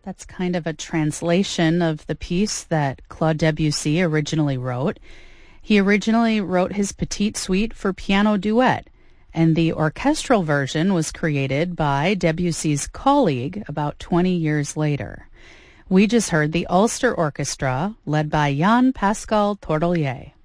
That's kind of a translation of the piece that Claude Debussy originally wrote. He originally wrote his Petite Suite for piano duet, and the orchestral version was created by Debussy's colleague about 20 years later. We just heard the Ulster Orchestra, led by Jan Pascal Tordelier.